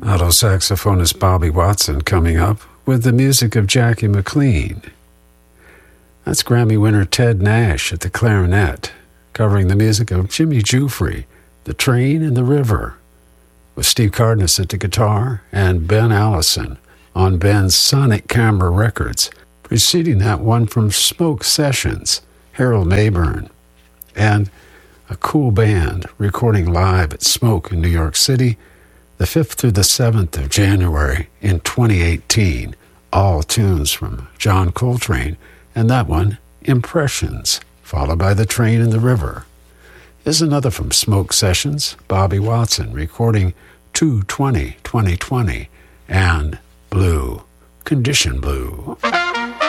Alto saxophonist Bobby Watson coming up with the music of Jackie McLean. That's Grammy winner Ted Nash at the clarinet, covering the music of Jimmy Giuffre, The Train and the River, with Steve Cardenas at the guitar and Ben Allison on Ben's Sonic Camera Records, preceding that one from Smoke Sessions, Harold Mayburn, and a cool band recording live at Smoke in New York City, the 5th through the 7th of January in 2018. All tunes from John Coltrane, and that one, Impressions, followed by The Train and the River. Here's another from Smoke Sessions, Bobby Watson recording 2/20/2020 and Blue, Condition Blue.